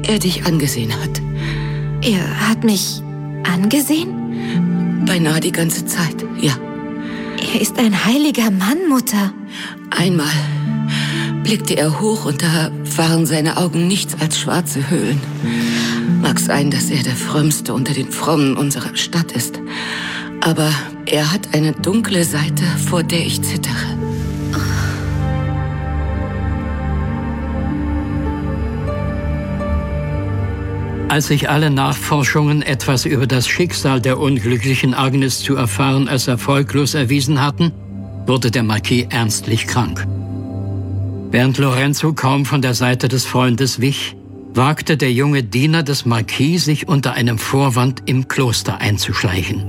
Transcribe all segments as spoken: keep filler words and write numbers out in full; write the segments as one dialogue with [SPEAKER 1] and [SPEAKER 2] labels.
[SPEAKER 1] er dich angesehen hat.
[SPEAKER 2] Er hat mich angesehen?
[SPEAKER 1] Beinahe die ganze Zeit, ja.
[SPEAKER 2] Er ist ein heiliger Mann, Mutter.
[SPEAKER 1] Einmal blickte er hoch und da waren seine Augen nichts als schwarze Höhlen. Mag sein, dass er der Frömmste unter den Frommen unserer Stadt ist. Aber er hat eine dunkle Seite, vor der ich zittere.
[SPEAKER 3] Als sich alle Nachforschungen, etwas über das Schicksal der unglücklichen Agnes zu erfahren, als erfolglos erwiesen hatten, wurde der Marquis ernstlich krank. Während Lorenzo kaum von der Seite des Freundes wich, wagte der junge Diener des Marquis, sich unter einem Vorwand im Kloster einzuschleichen.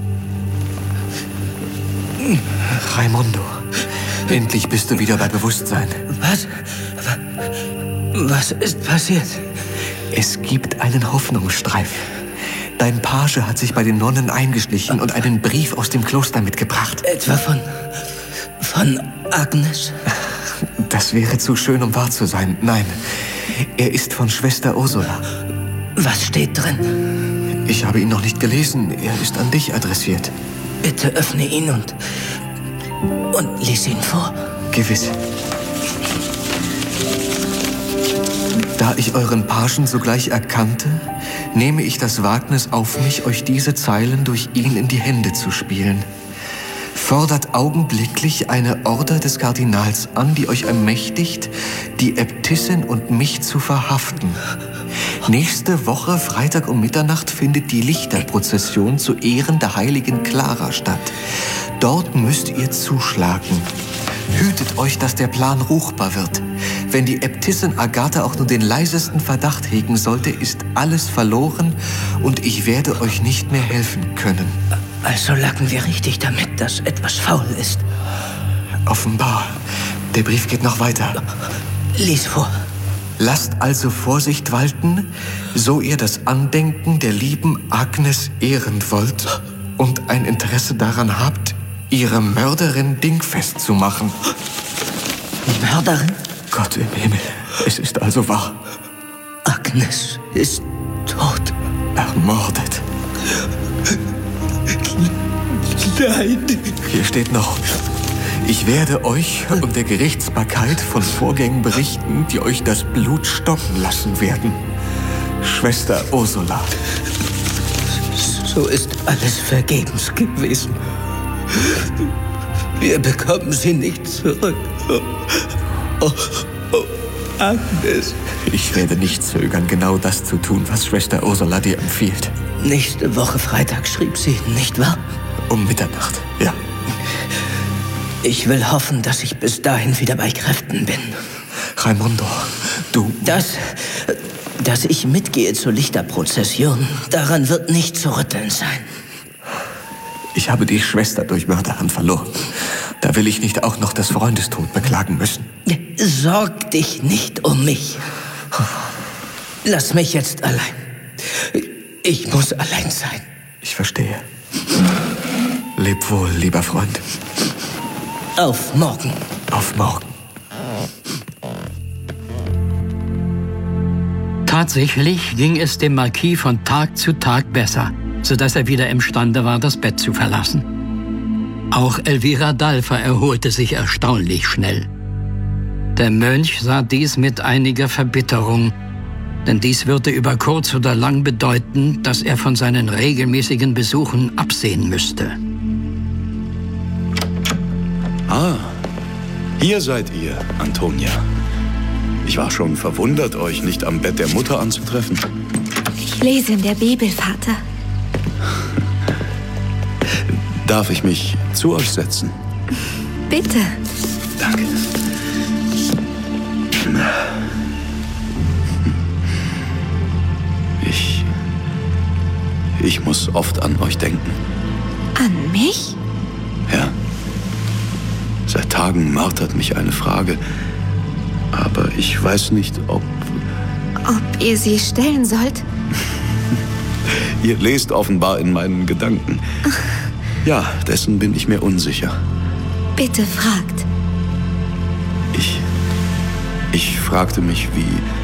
[SPEAKER 4] Raimondo, endlich bist du wieder bei Bewusstsein.
[SPEAKER 5] Was? Was ist passiert?
[SPEAKER 4] Es gibt einen Hoffnungsstreif. Dein Page hat sich bei den Nonnen eingeschlichen und einen Brief aus dem Kloster mitgebracht.
[SPEAKER 5] Etwa von... von Agnes?
[SPEAKER 4] Das wäre zu schön, um wahr zu sein. Nein, er ist von Schwester Ursula.
[SPEAKER 5] Was steht drin?
[SPEAKER 4] Ich habe ihn noch nicht gelesen. Er ist an dich adressiert.
[SPEAKER 5] Bitte öffne ihn und... und lies ihn vor.
[SPEAKER 4] Gewiss. Da ich euren Pagen sogleich erkannte, nehme ich das Wagnis auf mich, euch diese Zeilen durch ihn in die Hände zu spielen. Fordert augenblicklich eine Order des Kardinals an, die euch ermächtigt, die Äbtissin und mich zu verhaften. Nächste Woche, Freitag um Mitternacht, findet die Lichterprozession zu Ehren der heiligen Clara statt. Dort müsst ihr zuschlagen. Hütet euch, dass der Plan ruchbar wird. Wenn die Äbtissin Agatha auch nur den leisesten Verdacht hegen sollte, ist alles verloren und ich werde euch nicht mehr helfen können.
[SPEAKER 5] Also lagen wir richtig damit, dass etwas faul ist.
[SPEAKER 4] Offenbar. Der Brief geht noch weiter.
[SPEAKER 5] Lies vor.
[SPEAKER 4] Lasst also Vorsicht walten, so ihr das Andenken der lieben Agnes ehren wollt und ein Interesse daran habt, ihre Mörderin dingfest zu machen.
[SPEAKER 5] Mörderin?
[SPEAKER 4] Gott im Himmel, es ist also wahr.
[SPEAKER 5] Agnes ist tot.
[SPEAKER 4] Ermordet.
[SPEAKER 5] Nein.
[SPEAKER 4] Hier steht noch: Ich werde euch und der Gerichtsbarkeit von Vorgängen berichten, die euch das Blut stoppen lassen werden. Schwester Ursula.
[SPEAKER 5] So ist alles vergebens gewesen. Wir bekommen sie nicht zurück. Oh, oh, Agnes.
[SPEAKER 4] Ich werde nicht zögern, genau das zu tun, was Schwester Ursula dir empfiehlt.
[SPEAKER 5] Nächste Woche Freitag schrieb sie, nicht wahr?
[SPEAKER 4] Um Mitternacht, ja.
[SPEAKER 5] Ich will hoffen, dass ich bis dahin wieder bei Kräften bin.
[SPEAKER 4] Raimondo, du...
[SPEAKER 5] Das, dass ich mitgehe zur Lichterprozession, daran wird nicht zu rütteln sein.
[SPEAKER 4] Ich habe die Schwester durch Mörderhand verloren. Da will ich nicht auch noch das Freundestod beklagen müssen.
[SPEAKER 5] Sorg dich nicht um mich. Lass mich jetzt allein. Ich muss allein sein.
[SPEAKER 4] Ich verstehe. Leb wohl, lieber Freund.
[SPEAKER 5] Auf morgen.
[SPEAKER 4] Auf morgen.
[SPEAKER 3] Tatsächlich ging es dem Marquis von Tag zu Tag besser, sodass er wieder imstande war, das Bett zu verlassen. Auch Elvira d'Alfa erholte sich erstaunlich schnell. Der Mönch sah dies mit einiger Verbitterung, denn dies würde über kurz oder lang bedeuten, dass er von seinen regelmäßigen Besuchen absehen müsste.
[SPEAKER 6] Ah, hier seid ihr, Antonia. Ich war schon verwundert, euch nicht am Bett der Mutter anzutreffen.
[SPEAKER 2] Ich lese in der Bibel, Vater.
[SPEAKER 6] Darf ich mich zu euch setzen?
[SPEAKER 2] Bitte.
[SPEAKER 6] Danke. Ich... Ich muss oft an euch denken.
[SPEAKER 2] An mich?
[SPEAKER 6] Ja. Seit Tagen martert mich eine Frage. Aber ich weiß nicht, ob...
[SPEAKER 2] Ob ihr sie stellen sollt?
[SPEAKER 6] Ihr lest offenbar in meinen Gedanken. Ja, dessen bin ich mir unsicher.
[SPEAKER 2] Bitte fragt.
[SPEAKER 6] Ich... Ich fragte mich, wie...